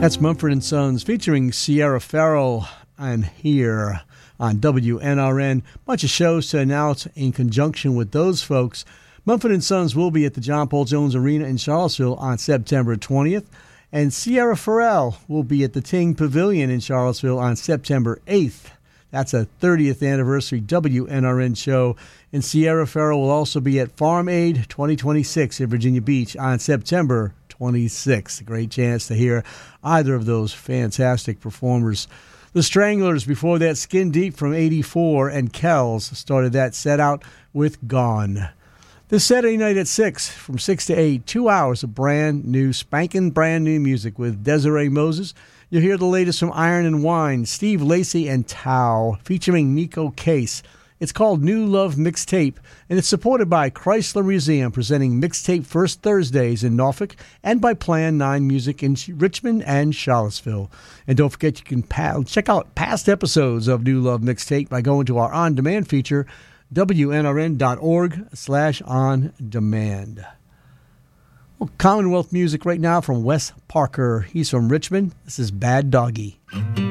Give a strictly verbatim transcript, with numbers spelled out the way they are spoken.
That's Mumford and Sons featuring Sierra Farrell. I'm here on W N R N. Bunch of shows to announce in conjunction with those folks. Mumford and Sons will be at the John Paul Jones Arena in Charlottesville on September twentieth. And Sierra Farrell will be at the Ting Pavilion in Charlottesville on September eighth. That's a thirtieth anniversary W N R N show. And Sierra Farrell will also be at Farm Aid twenty twenty-six in Virginia Beach on September twenty-sixth. A great chance to hear either of those fantastic performers. The Stranglers, before that, Skin Deep from eighty-four, and Kells started that set out with Gone. This Saturday night at six, from six to eight, two hours of brand new, spanking brand new music with Desiree Moses. You'll hear the latest from Iron and Wine, Steve Lacy, and Tao, featuring Nico Case. It's called New Love Mixtape, and it's supported by Chrysler Museum, presenting Mixtape First Thursdays in Norfolk, and by Plan nine Music in Richmond and Charlottesville. And don't forget, you can pa- check out past episodes of New Love Mixtape by going to our on-demand feature, W N R N dot org slash on demand. Well, Commonwealth music right now from Wes Parker. He's from Richmond. This is Bad Doggy.